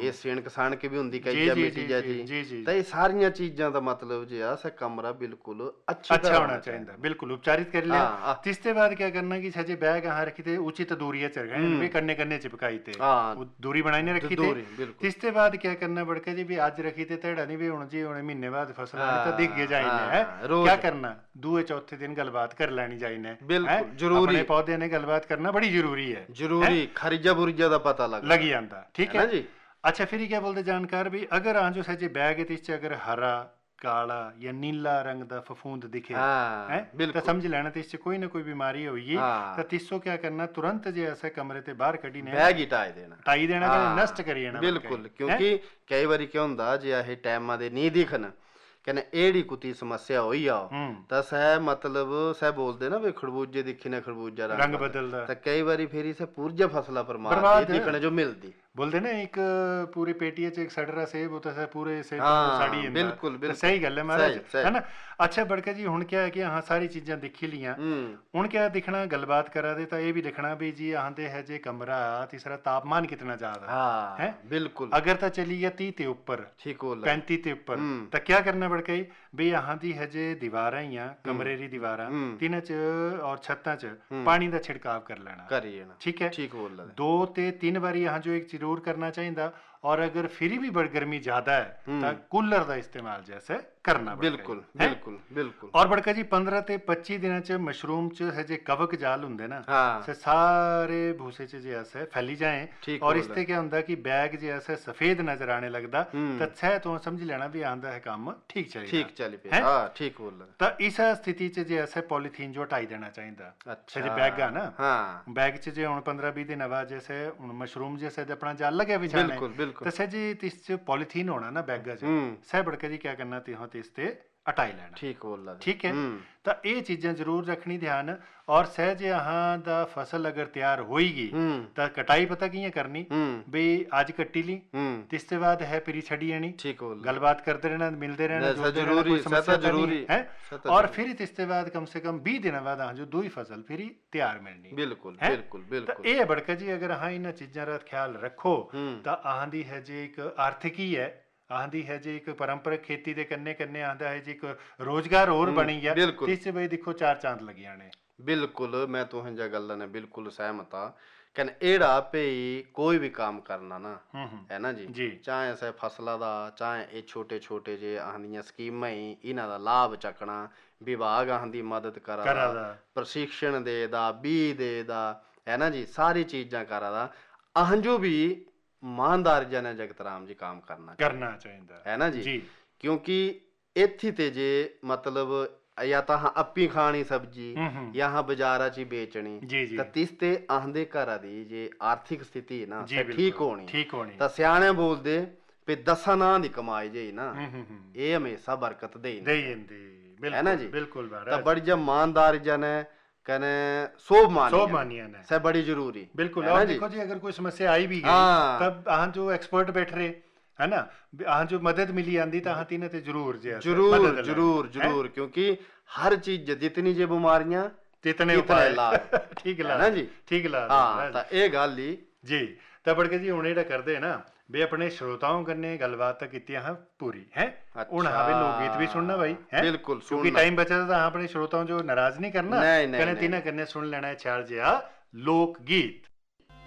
ਇਹ ਸਿਣਕ ਸਾਣਕ ਵੀ ਹੁੰਦੀ ਕਈ ਜੀ ਜਾਂ ਜੀ ਮਿੱਟੀ ਜਾ ਜੀ ਜੀ ਜੀ ਤਾਂ ਇਹ ਸਾਰੀਆਂ ਚੀਜ਼ਾਂ ਦਾ मतलब जो है कमरा बिल्कुल अच्छी अच्छा तरह होना चाहिए, बिल्कुल उपचारित कर लिया। हाँ, तिसते बाद क्या करना कि सजे बैग यहाँ रखी थे उचित दूरी चढ़ गए कन्ने कन्ने चिपकाई थे, हाँ, दूरी बनाई ने रखी थे। बिल्कुल। तिसते बाद क्या करना बड़का जी भी आज रखी थे तेड़ा नहीं भी होना जी होने महीने बाद फसल आनी तो दिख गए जाइने है क्या करना दूए चौथे दिन गलबात कर लेनी जाइने, बिल्कुल जरूरी। अपने पौधे ने गलबात करना बड़ी जरूरी है, जरूरी खरिजा बुरिजा का पता लग जाता। ठीक है जी। अच्छा फिर क्या बोलते जानकार भी अगर आज जो सजे बैग है तिस अगर हरा काला या नीला रंग दा फफूंद दिखे है तो समझ लेना तिस कोई ना कोई बीमारी होगी तो तिसो क्या करना तुरंत जे ऐसे कमरे ते बाहर कढ़ी ने बैग ही टाई देना नष्ट करी देना बिल्कुल। क्योंकि कई बारी क्या हुंदा जे ये टाइमां दे नहीं दिखन कहने एड़ी कुती समस्या होई आओ तो सह मतलब सह बोलते ना भी खरबूजे दिखी ने खरबूजा रंग बदलदा तो कई बारी फिर इसे पूर्जा फसला पर मार दिखने जो मिलती बोलते ना एक पूरी पेटी एक सड़रा सेब होता है पूरे सेब साड़ी है बिल्कुल बिल्कुल सही गल है महाराज है ना। अच्छा बड़का जी हुन क्या है कि हाँ सारी चीजां दिखी लियां हुन क्या दिखना गलबात करा दे तो ये भी दिखना भी जी आंदे है जे कमरा तीसरा तापमान कितना ज्यादा है बिल्कुल अगर तो चली गया 30 ते ऊपर ठीक हो 35 ते ऊपर तो क्या करना बड़का जी भी यहाँ दी है जे दीवारां ही कमरे दी दीवारां तिन्हां च और छत्तां च पानी दा छिड़काव कर लेना ठीक है ठीक हो 2 ते 3 बारी यहाँ जो एक जरूर करना चाहिए। और अगर फिर भी बड़ी गर्मी ज्यादा है तो कूलर का इस्तेमाल जैसे करना बिल्कुल बिल्कुल बिल्कुल। और बड़का जी 15 ते 25 दिन च मशरूम च है जे कवक जाल हुंदे ना से सारे भूसे च जैसे फैली जाए और इससे क्या हुंदा कि बैग जैसे सफेद नजर आने लगदा तो सह तो समझ लेना भी आंदा है काम ठीक चल पे हां ठीक बोल तो इस स्थिति च जैसे पॉलीथीन जो हटाई देना चाहिए। अच्छा जे बैग है ना हां बैग च जे हुन 15-20 दिन बाद जैसे हुन मशरूम जैसे अपना जाल लगे बिछाने तो सह जी तिस च पॉलीथीन होना ना बैग च सह बड़का जी क्या करना ते तिस ते हटाई लेना ठीक बोल ठीक है। तो ये चीजें जरूर रखनी ध्यान और सह जे यहाँ दा फसल अगर तैयार होएगी तो कटाई पता कियां करनी भी आज कट्टी ली तिसते बाद है फिर छड़ी आनी ठीक बोल गलबात करते रहना मिलते रहना जरूरी है और फिर तिसते बाद कम से कम 20 दिन बाद जो दूई फसल फिर तैयार मिलनी बिल्कुल बिल्कुल बिल्कुल। ये बड़का जी अगर हाँ इन चीजा का ख्याल रखो तो आंदी है जे एक आर्थिकी है आंदी है जी एक परंपरिक खेती दे कन्ने कन्ने आंदा है जी एक रोजगार और बनी गया जिससे भाई देखो 4 चांद लगी आने बिल्कुल। मैं तो हंजा गल्लां ने बिल्कुल सहमत हां कन एड़ा पे कोई भी काम करना ना है ना जी चाहे से फसला दा चाहे ये छोटे छोटे जे आंदियां स्कीमां ही इन्हां दा लाभ चकना विभाग आंदी मदद करा प्रशिक्षण दे दा बी दे दा है ना जी सारी चीजां करा दा अहंजो भी ईमानदार जन जगतराम जी काम करना चाहिए है ना जी क्योंकि इत्थे ते जे मतलब या तो हाँ अपी खानी सब्जी या हाँ बाजारा च बेचनी तिसते आंदे घरा दी जे आर्थिक स्थिति है ना ठीक होनी तो सियाने बोलदे पे 10 नां दी कमाई जे ना ये हमेशा बरकत दे है ना जी बिल्कुल। तो बड़ी जब ईमानदार जन है कने सोभ मानिया ने से बड़ी जरूरी बिल्कुल। और देखो जी अगर कोई समस्या आई भी गई तब हाँ जो एक्सपर्ट बैठ रहे है ना हाँ जो मदद मिली आंदी तो हाँ तीन ते जरूर जरूर क्योंकि हर चीज जितनी जे बीमारियां तितने इलाज ठीक ना जी ठीक हाँ तो ये गल ही जी। तो बड़के जी हुण जेहड़ा करदे ना बे अपने श्रोताओं कन्ने गलबात कीती हां पूरी है हुण हावे लोकगीत भी सुनना भाई है बिल्कुल क्योंकि टाइम बचा तो अपने श्रोताओं जो नाराज नहीं करना कने तीना कन्ने सुन लेना है चार जिहा लोकगीत।